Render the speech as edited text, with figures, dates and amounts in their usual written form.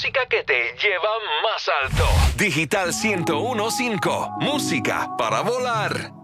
música que te lleva más alto. Digital 101.5, música para volar.